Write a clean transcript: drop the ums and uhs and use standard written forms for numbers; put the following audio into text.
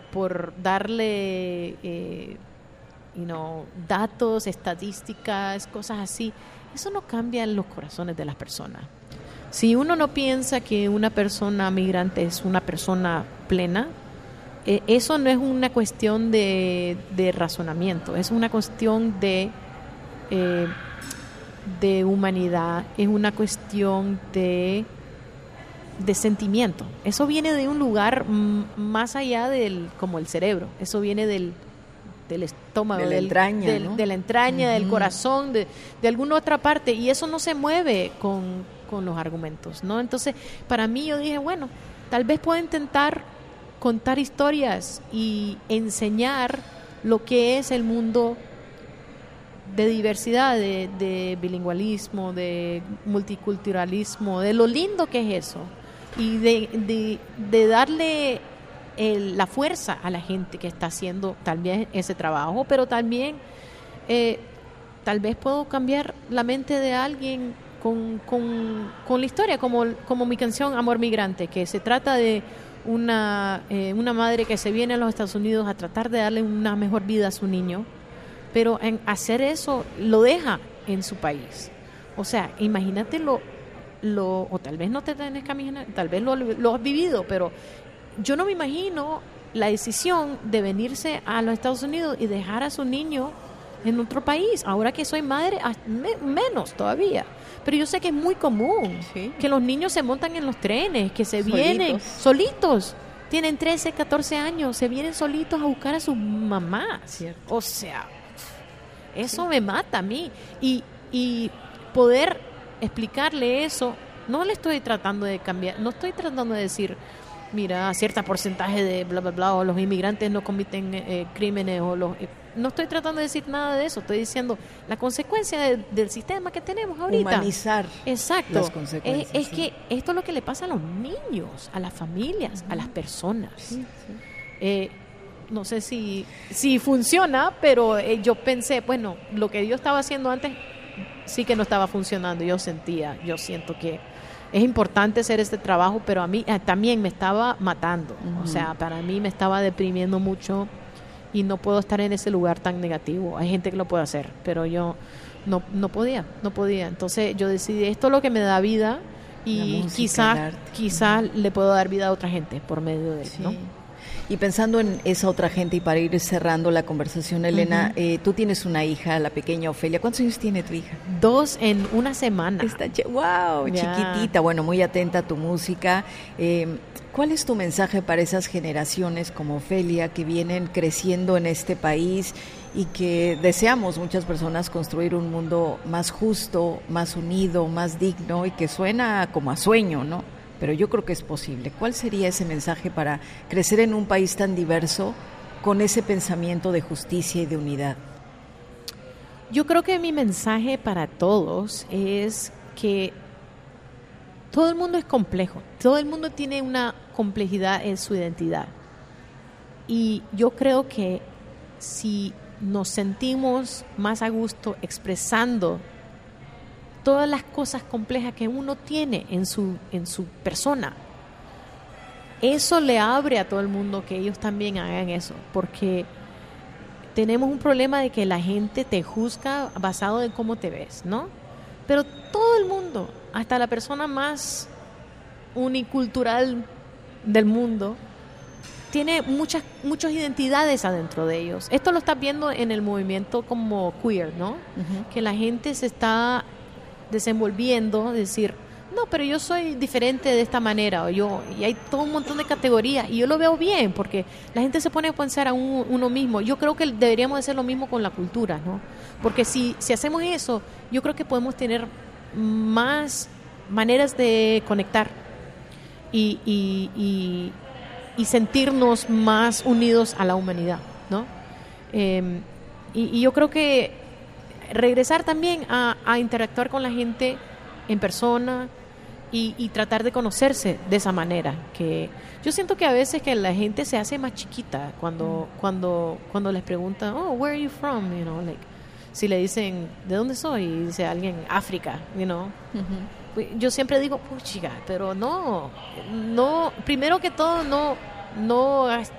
por darle datos, estadísticas, cosas así, eso no cambia los corazones de las personas. Si uno no piensa que una persona migrante es una persona plena, eso no es una cuestión de razonamiento, es una cuestión de humanidad, es una cuestión de sentimiento. Eso viene de un lugar más allá como el cerebro, eso viene del estómago, de la entraña, ¿no? De la entraña, del corazón, de alguna otra parte, y eso no se mueve con los argumentos, ¿no? Entonces, para mí yo dije, bueno, tal vez puedo intentar contar historias y enseñar lo que es el mundo de diversidad, de bilingüismo, de multiculturalismo, de lo lindo que es eso, y de darle la fuerza a la gente que está haciendo también ese trabajo, pero también tal vez puedo cambiar la mente de alguien con la historia, como mi canción Amor Migrante, que se trata de una madre que se viene a los Estados Unidos a tratar de darle una mejor vida a su niño, pero en hacer eso lo deja en su país. O sea, imagínate o tal vez no te tenés que imaginar, tal vez lo has vivido, pero yo no me imagino la decisión de venirse a los Estados Unidos y dejar a su niño en otro país. Ahora que soy madre, menos todavía. Pero yo sé que es muy común, ¿sí?, que los niños se montan en los trenes, que se vienen solitos. Tienen 13, 14 años, se vienen solitos a buscar a sus mamás. Cierto. O sea, eso me mata a mí. Y poder explicarle eso, no le estoy tratando de cambiar, no estoy tratando de decir, mira, cierto porcentaje de bla, bla, bla, o los inmigrantes no cometen crímenes, no estoy tratando de decir nada de eso, estoy diciendo la consecuencia del sistema que tenemos ahorita. Humanizar. Exacto. Las consecuencias. Es que esto es lo que le pasa a los niños, a las familias, a las personas. Sí, sí. No sé si funciona, pero yo pensé, bueno, lo que yo estaba haciendo antes sí que no estaba funcionando. Yo siento que es importante hacer este trabajo, pero a mí también me estaba matando. O sea, para mí me estaba deprimiendo mucho y no puedo estar en ese lugar tan negativo. Hay gente que lo puede hacer, pero yo no podía. Entonces yo decidí, esto es lo que me da vida y quizás le puedo dar vida a otra gente por medio de él, ¿no? Y pensando en esa otra gente, y para ir cerrando la conversación, Elena, tú tienes una hija, la pequeña Ofelia. ¿Cuántos años tiene tu hija? 2 en una semana. ¡Wow! Yeah. Chiquitita. Bueno, muy atenta a tu música. ¿Cuál es tu mensaje para esas generaciones como Ofelia que vienen creciendo en este país y que deseamos muchas personas construir un mundo más justo, más unido, más digno, y que suena como a sueño, ¿no? Pero yo creo que es posible. ¿Cuál sería ese mensaje para crecer en un país tan diverso con ese pensamiento de justicia y de unidad? Yo creo que mi mensaje para todos es que todo el mundo es complejo, todo el mundo tiene una complejidad en su identidad. Y yo creo que si nos sentimos más a gusto expresando todas las cosas complejas que uno tiene en su persona, eso le abre a todo el mundo que ellos también hagan eso, porque tenemos un problema de que la gente te juzga basado en cómo te ves, ¿no? Pero todo el mundo, hasta la persona más unicultural del mundo, tiene muchas identidades adentro de ellos. Esto lo estás viendo en el movimiento como queer, ¿no? Que la gente se está desenvolviendo, decir, no, pero yo soy diferente de esta manera, y hay todo un montón de categorías, y yo lo veo bien, porque la gente se pone a pensar a uno mismo. Yo creo que deberíamos hacer lo mismo con la cultura, ¿no? Porque si hacemos eso, yo creo que podemos tener más maneras de conectar y sentirnos más unidos a la humanidad, ¿no? Y yo creo que regresar también a interactuar con la gente en persona y tratar de conocerse de esa manera. Que yo siento que a veces que la gente se hace más chiquita cuando les preguntan, oh, where are you from? You know, like, si le dicen, ¿de dónde soy? Y dice alguien, África, you know. Yo siempre digo, pues chica, pero no, primero que todo, no